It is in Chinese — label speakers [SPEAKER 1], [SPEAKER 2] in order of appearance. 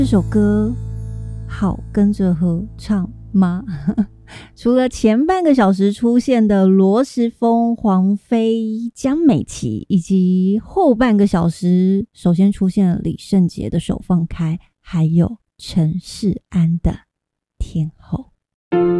[SPEAKER 1] 这首歌好跟着合唱吗？除了前半个小时出现的罗时丰、黄飞、江美琪，以及后半个小时首先出现了李圣杰的手放开，还有陈势安的天后。